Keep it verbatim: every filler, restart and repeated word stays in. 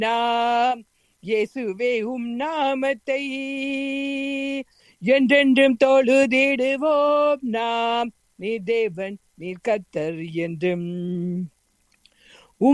நாம் இயேசுவே உம் நாமத்தை என்றென்றும் தொழுதிடுவோம் நாம். நீர் தேவன், நீர் கர்த்தர் என்றும்.